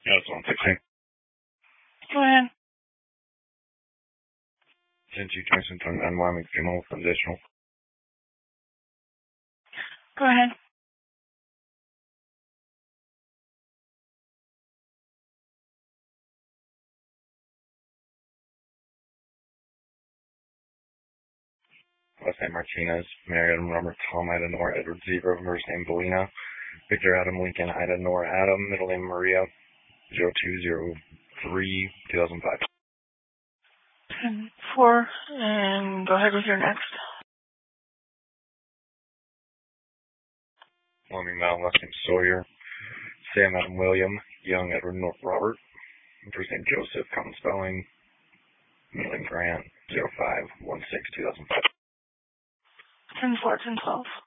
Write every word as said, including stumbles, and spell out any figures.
Yeah, it's one sixteen. Go ahead. Since you twenty twenty nine Wyoming female with additional. Go ahead. Last name Martinez, Mary Adam Robert Tom Ida Nora Edward Zebra, first name Belina, Victor Adam Lincoln Ida Nora Adam, middle name Maria, zero two zero three two thousand five. ten four, and go ahead with your next. Wyoming Mount, last name Sawyer, Sam Adam William, Young Edward North Robert, first name Joseph, common spelling, middle name Grant, zero five one six two thousand five. ten four, ten twelve.